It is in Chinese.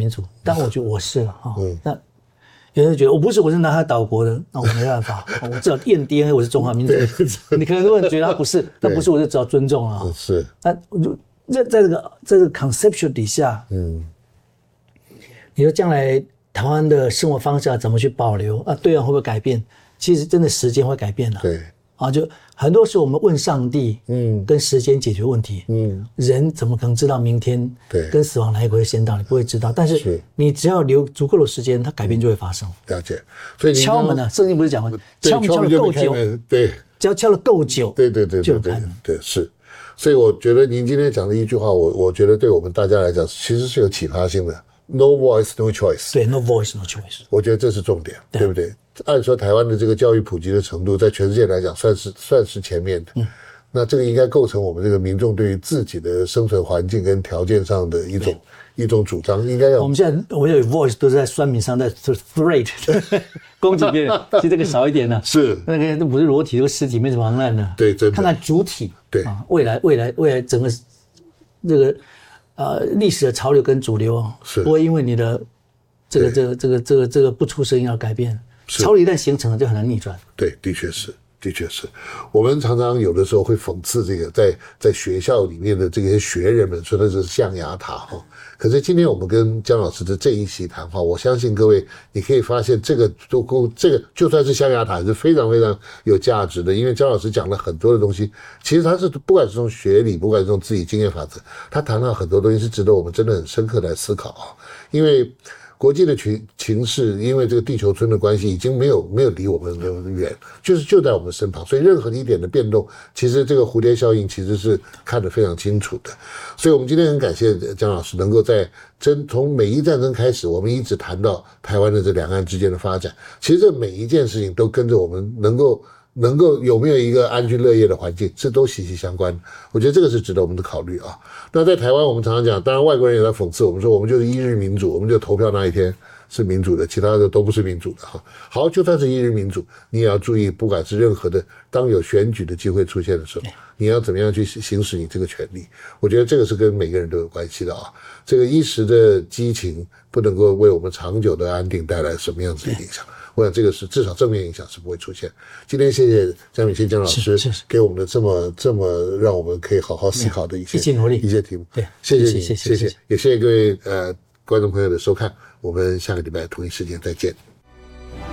民主，但我觉得我是了哈。那有人觉得我不是，我是拿他岛国的，那我没办法，我只好验 DNA， 我是中华民族。你可能如果觉得他不是，那不是我就只好尊重了。 是。 那在这个 conceptual 底下，你说将来台湾的生活方式要怎么去保留啊？对岸会不会改变？其实真的时间会改变的。 对。 啊，就很多时候我们问上帝，跟时间解决问题，人怎么可能知道明天跟死亡哪一个会先到？你不会知道，但是你只要留足够的时间，它改变就会发生。 了解，所以敲门呢，圣经不是讲过，敲门敲得够久， 对， 只要敲得够久， 对，是。所以我觉得您今天讲的一句话，我觉得对我们大家来讲，其实是有启发性的。No voice, no choice。 对 ，No voice, no choice。 我觉得这是重点，对不对？按说台湾的这个教育普及的程度，在全世界来讲算是前面的。那这个应该构成我们这个民众对于自己的生存环境跟条件上的一种主张，应该要。 我们现在有 voice 都是在酸民上，在 threat 攻击别人，其实这个少一点呢。 是那个都不是裸体，这个尸体没什么妨碍的。 对，真的。 看看主体。 对啊，未来整个这个历史的潮流跟主流不会因为你的这个不出声音而改变。潮流一旦形成了，就很难逆转。 对，的确是。我们常常有的时候会讽刺这个在学校里面的这些学人们说的是象牙塔哈。可是今天我们跟姜老师的这一席谈话，我相信各位你可以发现这个就算是象牙塔是非常非常有价值的，因为姜老师讲了很多的东西，其实他是不管是从学理，不管是从自己经验法则，他谈到很多东西是值得我们真的很深刻来思考啊。因为国际的情势，因为这个地球村的关系，已经没有离我们远，就在我们身旁，所以任何一点的变动，其实这个蝴蝶效应其实是看得非常清楚的。所以我们今天很感谢姜老师能够从美伊战争开始，我们一直谈到台湾的这两岸之间的发展，其实这每一件事情都跟着我们能够有没有一个安居乐业的环境，这都息息相关。我觉得这个是值得我们的考虑啊。那在台湾，我们常常讲，当然外国人也在讽刺我们说，我们就是一日民主，我们就投票那一天是民主的，其他的都不是民主的哈。好，就算是一日民主，你也要注意，不管是任何的，当有选举的机会出现的时候，你要怎么样去行使你这个权利？我觉得这个是跟每个人都有关系的啊。这个一时的激情不能够为我们长久的安定带来什么样子的影响。我想这个是至少正面影响是不会出现。今天谢谢江敏信姜老师给我们的这么让我们可以好好思考的一些努力一些题目。 对， 谢谢你，谢谢，也谢谢各位观众朋友的收看。我们下个礼拜同一时间再见。